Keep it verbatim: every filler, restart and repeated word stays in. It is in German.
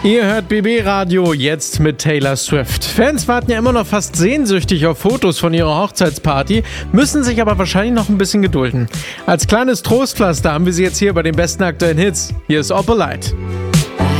Ihr hört B B Radio, jetzt mit Taylor Swift. Fans warten ja immer noch fast sehnsüchtig auf Fotos von ihrer Hochzeitsparty, müssen sich aber wahrscheinlich noch ein bisschen gedulden. Als kleines Trostpflaster haben wir sie jetzt hier bei den besten aktuellen Hits. Hier ist Opalite.